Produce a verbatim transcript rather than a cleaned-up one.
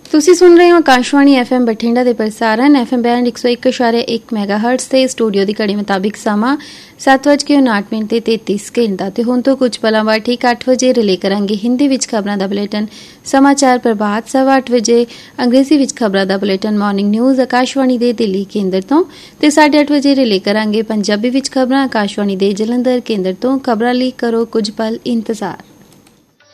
ਤੁਸੀਂ ਸੁਣ ਰਹੇ ਹੋ ਆਕਾਸ਼ਵਾਣੀ ਐਫ ਐਮ ਬਠਿੰਡਾ ਦੇ ਪ੍ਰਸਾਰਣ ਐਫ ਐਮ ਬੈਂਡ ਇੱਕ ਸੌ ਇੱਕ ਇਸ਼ਾਰੇ ਇੱਕ ਮੈਗਾ ਹਰਟਜ਼ ਤੇ ਸਟੂਡੀਓ ਦੀ ਘੜੀ ਮੁਤਾਬਿਕ ਸਮਾਂ ਸੱਤ ਵੱਜ ਕੇ ਉਨਾਹਠ ਮਿੰਟ ਤੇ ਤੇਤੀ ਸਕਿੰਟ ਦਾ। ਤੇ ਹੁਣ ਤੋਂ ਕੁਝ ਪਲਾਂ ਬਾਅਦ ਠੀਕ ਅੱਠ ਵਜੇ ਰਿਲੇ ਕਰਾਂਗੇ ਹਿੰਦੀ ਵਿੱਚ ਖਬਰਾਂ ਦਾ ਬੁਲੇਟਿਨ ਸਮਾਚਾਰ ਪ੍ਰਭਾਤ। ਸਵਾ ਅੱਠ ਵਜੇ ਅੰਗਰੇਜ਼ੀ ਵਿੱਚ ਖਬਰਾਂ ਦਾ ਬੁਲੇਟਿਨ ਮਾਰਨਿੰਗ ਨਿਊਜ਼ ਆਕਾਸ਼ਵਾਣੀ ਦੇ ਦਿੱਲੀ ਕੇਂਦਰ ਤੋਂ। ਤੇ ਸਾਢੇ ਅੱਠ ਵਜੇ ਰਿਲੇ ਕਰਾਂਗੇ ਪੰਜਾਬੀ ਵਿੱਚ ਖਬਰਾਂ ਆਕਾਸ਼ਵਾਣੀ ਦੇ ਜਲੰਧਰ ਕੇਂਦਰ ਤੋਂ। ਖਬਰਾਂ ਲਈ ਕਰੋ ਕੁਝ ਪਲ ਇੰਤਜ਼ਾਰ।